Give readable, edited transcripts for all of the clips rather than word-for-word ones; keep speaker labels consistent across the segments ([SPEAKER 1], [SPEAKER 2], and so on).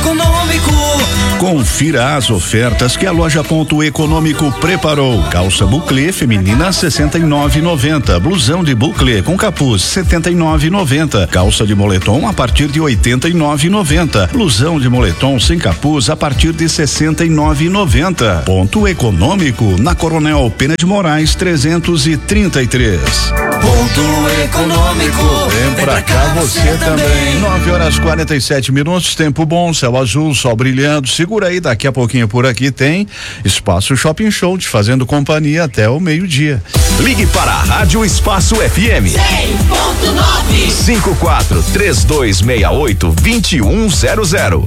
[SPEAKER 1] Econômico.
[SPEAKER 2] Confira as ofertas que a Loja Ponto Econômico preparou. Calça buclê feminina 69,90. Blusão de buclê com capuz 79,90. Calça de moletom a partir de 89,90. Blusão de moletom sem capuz a partir de 69,90. Ponto Econômico na Coronel Pena de Moraes 333.
[SPEAKER 1] Ponto Econômico.
[SPEAKER 2] Vem pra cá você também. 9h47, tempo bom, céu azul, sol brilhando. Segura aí, daqui a pouquinho por aqui tem Espaço Shopping Show te fazendo companhia até o meio-dia.
[SPEAKER 3] Ligue para a Rádio Espaço FM
[SPEAKER 1] 100.9
[SPEAKER 3] 543268-2100.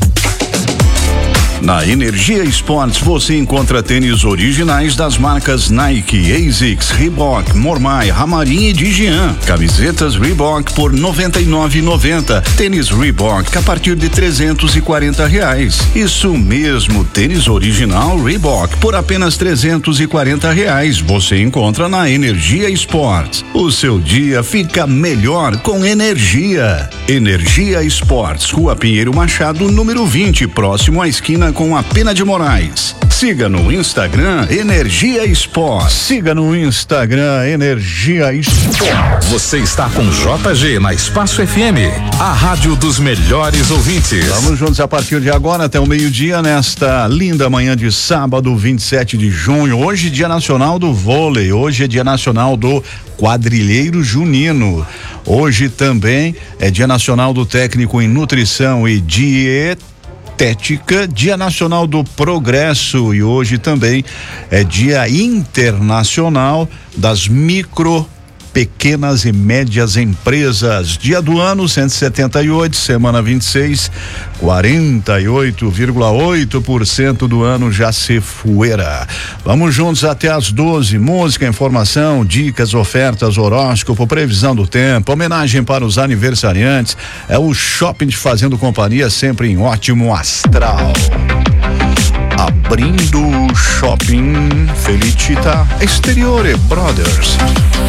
[SPEAKER 2] Na Energia Esportes você encontra tênis originais das marcas Nike, ASICS, Reebok, Mormai, Ramarim e Digian. Camisetas Reebok por R$99,90. Tênis Reebok a partir de R$340. Isso mesmo, tênis original Reebok por apenas R$340. Você encontra na Energia Esportes. O seu dia fica melhor com energia. Energia Esportes, Rua Pinheiro Machado, número 20, próximo à esquina com a Pena de Moraes. Siga no Instagram Energia Esportes. Siga no Instagram Energia Esportes.
[SPEAKER 3] Você está com JG na Espaço FM, a rádio dos melhores ouvintes.
[SPEAKER 2] Vamos juntos a partir de agora até o meio-dia nesta linda manhã de sábado, 27 de junho. Hoje Dia Nacional do Vôlei, hoje é Dia Nacional do Quadrilheiro Junino. Hoje também é Dia Nacional do Técnico em Nutrição e Dietética, Dia Nacional do Progresso, e hoje também é Dia Internacional das Pequenas e Médias Empresas. Dia do ano 178, semana 26, 48,8% do ano já se fuera. Vamos juntos até às 12. Música, informação, dicas, ofertas, horóscopo, previsão do tempo, homenagem para os aniversariantes. É o Shopping te fazendo companhia, sempre em ótimo astral. Abrindo o Shopping Felicita Exteriore Brothers.